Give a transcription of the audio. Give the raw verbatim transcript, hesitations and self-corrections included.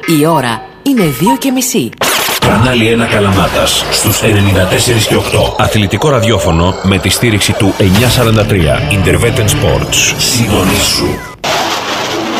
Η ώρα είναι δύο και μισή. Κανάλι ένα Καλαμάτας στους ενενήντα τέσσερα και οκτώ. Αθλητικό ραδιόφωνο με τη στήριξη του εννιακόσια σαράντα τρία Interveten Sports. Συντονίσου.